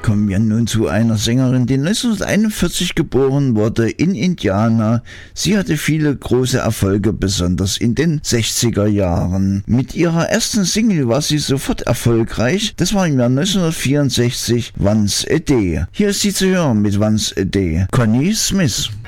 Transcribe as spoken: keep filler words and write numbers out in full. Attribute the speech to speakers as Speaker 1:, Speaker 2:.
Speaker 1: Kommen wir nun zu einer Sängerin, die neunzehnhunderteinundvierzig geboren wurde in Indiana. Sie hatte viele große Erfolge, besonders in den sechziger Jahren. Mit ihrer ersten Single war sie sofort erfolgreich. Das war im Jahr neunzehnhundertvierundsechzig, Once a Day. Hier ist sie zu hören mit Once a Day. Connie Smith.